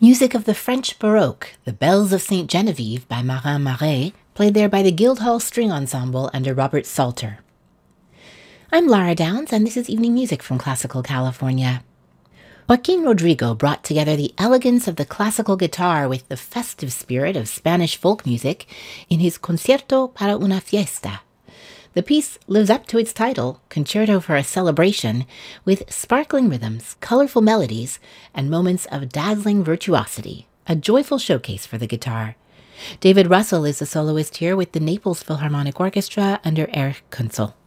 Music of the French Baroque, The Bells of St. Genevieve by Marin Marais, played there by the Guildhall String Ensemble under Robert Salter. I'm Lara Downs, and this is Evening Music from Classical California. Joaquin Rodrigo brought together the elegance of the classical guitar with the festive spirit of Spanish folk music in his Concierto para una Fiesta. The piece lives up to its title, Concerto for a Celebration, with sparkling rhythms, colorful melodies, and moments of dazzling virtuosity, a joyful showcase for the guitar. David Russell is the soloist here with the Naples Philharmonic Orchestra under Erich Kunzel.